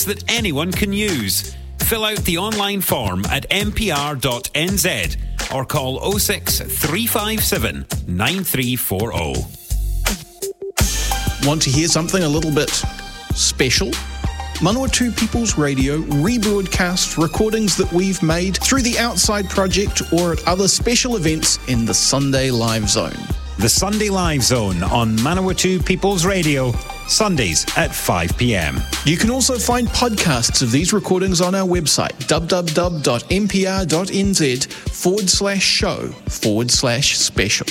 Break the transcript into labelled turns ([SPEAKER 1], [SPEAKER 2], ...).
[SPEAKER 1] that anyone can use. Fill out the online form at mpr.nz or call 06 357 9340.
[SPEAKER 2] Want to hear something a little bit special? Manawatu People's Radio rebroadcasts recordings that we've made through the Outside Project or at other special events in the Sunday Live Zone.
[SPEAKER 3] The Sunday Live Zone on Manawatu People's Radio, Sundays at 5 p.m.
[SPEAKER 2] You can also find podcasts of these recordings on our website, www.mpr.nz/show/special.